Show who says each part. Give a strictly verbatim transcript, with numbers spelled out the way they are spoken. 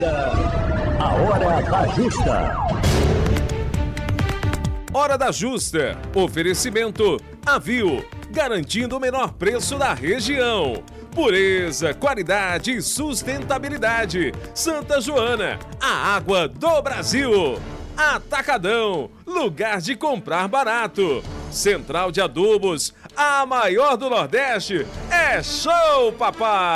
Speaker 1: A Hora da Justa.
Speaker 2: Hora da Justa. Oferecimento Avio, garantindo o menor preço da região. Pureza, qualidade e sustentabilidade. Santa Joana, a água do Brasil. Atacadão, lugar de comprar barato. Central de Adubos, a maior do Nordeste. É show, papai!